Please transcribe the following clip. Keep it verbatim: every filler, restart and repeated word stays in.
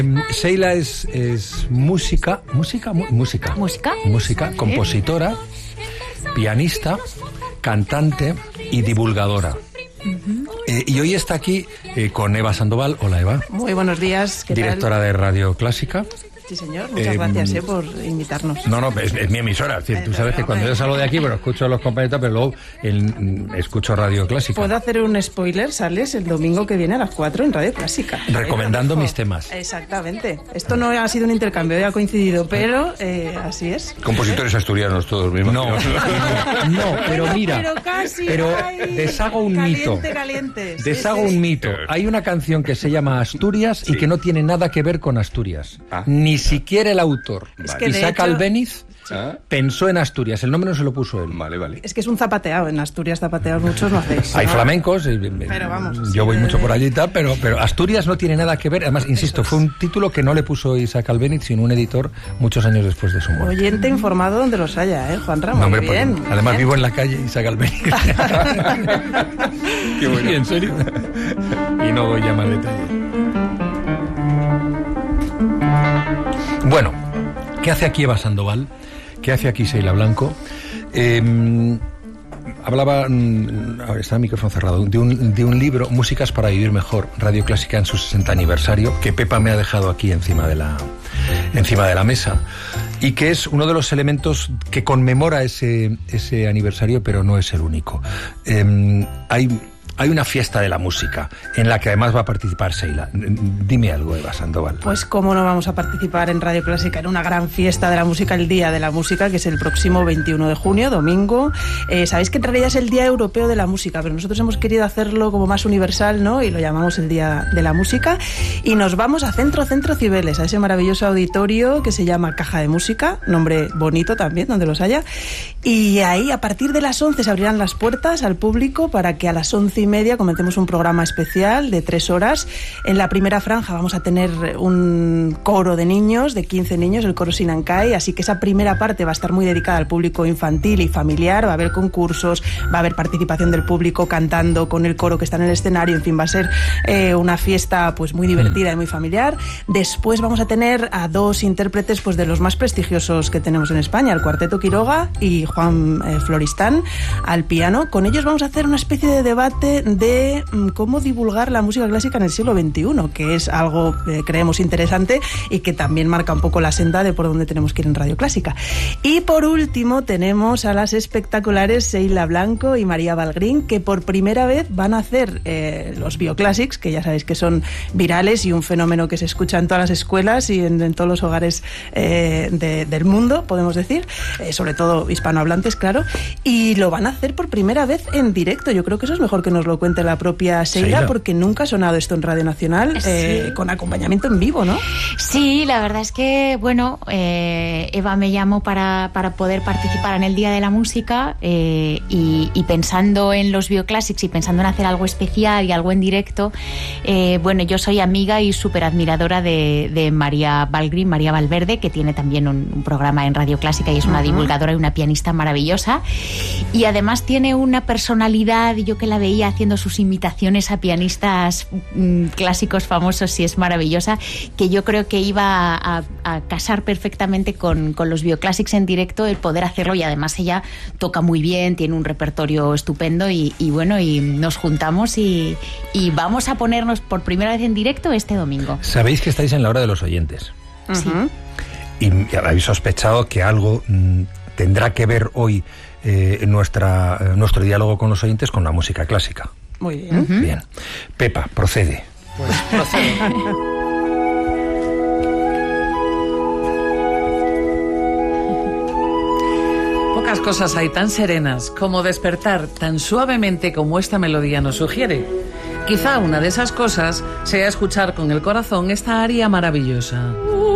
Sheila es, es música, música, mu- música, música, música, compositora, pianista, cantante y divulgadora. Uh-huh. Eh, y hoy está aquí eh, con Eva Sandoval. Hola, Eva. Muy buenos días. ¿Qué Directora tal? de Radio Clásica. Sí, señor. Muchas Eh, gracias eh, por invitarnos. No, no, es, es mi emisora. Es decir, tú sabes que cuando yo salgo de aquí, bueno, escucho a los compañeros, pero luego el, escucho Radio Clásica. ¿Puedo hacer un spoiler? Sales el domingo que viene a las cuatro en Radio Clásica. Recomendando mis temas. Exactamente. Esto no ha sido un intercambio, ya ha coincidido, pero eh, así es. Compositores asturianos todos mismos. No, no, no, pero mira, pero casi, pero ay, deshago un caliente, mito. Caliente. Sí, Deshago sí. un mito. Hay una canción que se llama Asturias sí. y que no tiene nada que ver con Asturias. Ah, Ni ah. siquiera el autor. Es que Isaac hecho, Albéniz ¿Ah? pensó en Asturias. El nombre no se lo puso él. Vale, vale. Es que es un zapateado. En Asturias zapateados muchos no hacéis. Hay ¿no? flamencos. Y, pero vamos. Yo sí, voy de... mucho por allí y tal, pero, pero Asturias no tiene nada que ver. Además, insisto, fue un título que no le puso Isaac Albéniz, sino un editor muchos años después de su muerte. Oyente informado donde los haya, ¿eh, Juan Ramón? No, hombre, muy bien. Además, bien. vivo en la calle Isaac Albéniz. Qué bueno. ¿En serio? Y no voy a más detalle. Bueno, ¿qué hace aquí Eva Sandoval? ¿Qué hace aquí Sheila Blanco? Eh, hablaba, ahora está el micrófono cerrado, de un, de un libro, Músicas para vivir mejor, Radio Clásica en su sesenta aniversario, que Pepa me ha dejado aquí encima de la, encima de la mesa, y que es uno de los elementos que conmemora ese, ese aniversario, pero no es el único. Eh, hay... Hay una fiesta de la música en la que además va a participar Sheila. Dime algo, Eva Sandoval. Pues cómo no vamos a participar en Radio Clásica en una gran fiesta de la música, el Día de la Música, que es el próximo veintiuno de junio, domingo. Eh, Sabéis que en realidad es el Día Europeo de la Música, pero nosotros hemos querido hacerlo como más universal, ¿no? Y lo llamamos el Día de la Música. Y nos vamos a Centro Centro Cibeles, a ese maravilloso auditorio que se llama Caja de Música, nombre bonito también, donde los haya. Y ahí, a partir de las once, se abrirán las puertas al público para que a las once y media comencemos un programa especial de tres horas. En la primera franja vamos a tener un coro de niños, de quince niños, el coro Sinankai, así que esa primera parte va a estar muy dedicada al público infantil y familiar, va a haber concursos, va a haber participación del público cantando con el coro que está en el escenario, en fin, va a ser eh, una fiesta pues muy divertida y muy familiar. Después vamos a tener a dos intérpretes pues de los más prestigiosos que tenemos en España, el Cuarteto Quiroga y Juan eh, Floristán al piano. Con ellos vamos a hacer una especie de debate de mm, cómo divulgar la música clásica en el siglo veintiuno, que es algo que eh, creemos interesante y que también marca un poco la senda de por dónde tenemos que ir en Radio Clásica. Y por último tenemos a las espectaculares Sheila Blanco y María Valgrín, que por primera vez van a hacer eh, los Bioclassics, que ya sabéis que son virales y un fenómeno que se escucha en todas las escuelas y en, en todos los hogares eh, de, del mundo, podemos decir, eh, sobre todo hispanohablantes, claro, y lo van a hacer por primera vez en directo. Yo creo que eso es mejor que nos lo cuente la propia Sheila, Sheila. Porque nunca ha sonado esto en Radio Nacional, eh, sí. con acompañamiento en vivo, ¿no? Sí, la verdad es que, bueno, eh, Eva me llamó para, para poder participar en el Día de la Música eh, y, y pensando en los Bioclassics y pensando en hacer algo especial y algo en directo, eh, bueno, yo soy amiga y súper admiradora de, de María Valgrín, María Valverde, que tiene también un, un programa en Radio Clásica y es una uh-huh. divulgadora y una pianista maravillosa, y además tiene una personalidad, yo que la veía haciendo sus imitaciones a pianistas mmm, clásicos famosos, y es maravillosa, que yo creo que iba a, a casar perfectamente con, con los Bioclassics en directo, el poder hacerlo, y además ella toca muy bien, tiene un repertorio estupendo, y, y bueno, y nos juntamos y, y vamos a ponernos por primera vez en directo este domingo. Sabéis que estáis en la hora de los oyentes. Sí. Uh-huh. Y habéis sospechado que algo mmm, tendrá que ver hoy eh, nuestra, eh, nuestro diálogo con los oyentes con la música clásica. Muy bien. Uh-huh. Bien. Pepa, procede. Pues procede. Pocas cosas hay tan serenas como despertar tan suavemente como esta melodía nos sugiere. Quizá una de esas cosas sea escuchar con el corazón esta aria maravillosa.